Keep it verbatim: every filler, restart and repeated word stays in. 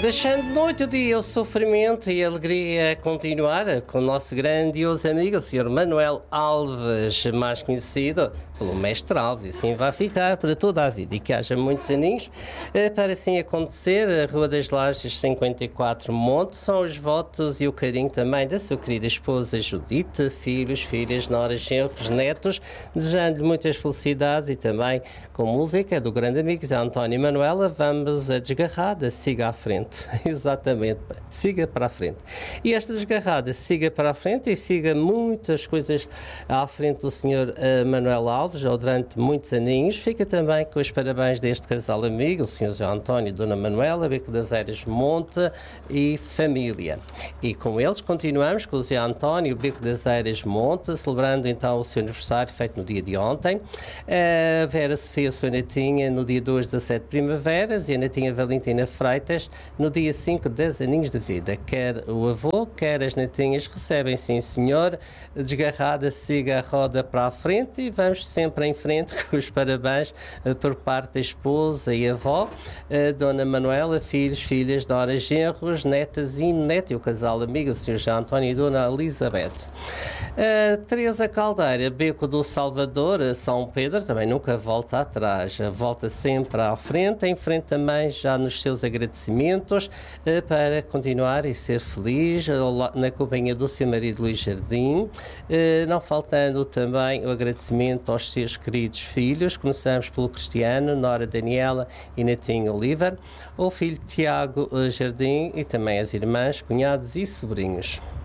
Deixando de noite o dia o sofrimento e a alegria continuar com o nosso grandioso amigo, o senhor Manuel Alves, mais conhecido pelo Mestre Alves, e assim vai ficar para toda a vida. E que haja muitos aninhos para assim acontecer. A Rua das Lajes cinquenta e quatro Monte são os votos e o carinho também da sua querida esposa Judite, filhos, filhas, noras, genros, netos, desejando-lhe muitas felicidades e também com música do grande amigo Zé António e Manuela. Vamos a desgarrada, siga à frente. Exatamente, siga para a frente. E esta desgarrada siga para a frente e siga muitas coisas à frente do senhor uh, Manuel Alves, já durante muitos aninhos. Fica também com os parabéns deste casal amigo, o senhor Zé António e Dona Manuela, Beco das Eiras Monte e família. E com eles continuamos com o Zé António, Beco das Eiras Monte, celebrando então o seu aniversário feito no dia de ontem. A Vera Sofia, sua netinha, no dia dois, dezassete primaveras, e a netinha Valentina Freitas no dia cinco, dez aninhos de vida. Quer o avô, quer as netinhas recebem, sim senhor. Desgarrada, siga a roda para a frente e vamos sempre em frente com os parabéns uh, por parte da esposa e avó, uh, Dona Manuela, filhos, filhas, noras, genros, netas e neto, e o casal amigo, o senhor João António e Dona Elizabeth. Uh, Teresa Caldeira, Beco do Salvador, São Pedro, também nunca volta atrás, volta sempre à frente, em frente também já nos seus agradecimentos, uh, para continuar e ser feliz uh, na companhia do seu marido Luís Jardim, uh, não faltando também o agradecimento aos seus queridos filhos. Começamos pelo Cristiano, Nora Daniela e Netinho Oliver, o filho Tiago uh, Jardim e também as irmãs, cunhados e sobrinhos.